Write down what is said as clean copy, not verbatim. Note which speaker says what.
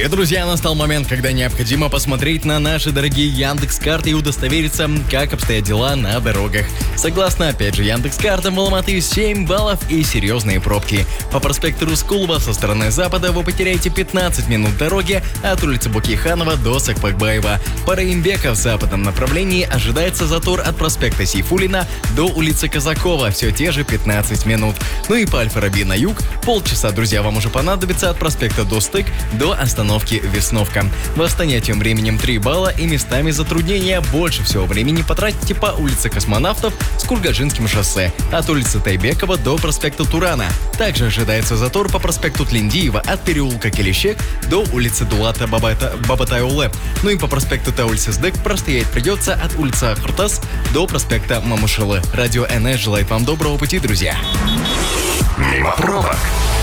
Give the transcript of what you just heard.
Speaker 1: Итак, друзья, настал момент, когда необходимо посмотреть на наши дорогие Яндекс.Карты и удостовериться, как обстоят дела на дорогах. Согласно, опять же, Яндекс.Картам, в Алматы 7 баллов и серьезные пробки. По проспекту Рускулова со стороны запада вы потеряете 15 минут дороги от улицы Букейханова до Сакпакбаева. По Раимбека в западном направлении ожидается затор от проспекта Сейфуллина до улицы Казакова, все те же 15 минут. Ну и по Аль-Фараби на юг полчаса, друзья, вам уже понадобится от проспекта Достык до остановки Весновка. В Астане тем временем 3 балла и местами затруднения. Больше всего времени потратите по улице Космонавтов с Кургальджинским шоссе, от улицы Тайбекова до проспекта Турана. Также ожидается затор по проспекту Тлендиева от переулка Келещек до улицы Дулата Бабатайоле. Ну и по проспекту Таульсиздек простоять придется от улицы Ахуртас до проспекта Мамушылы. Радио НС желает вам доброго пути, друзья.
Speaker 2: Мимо пробок.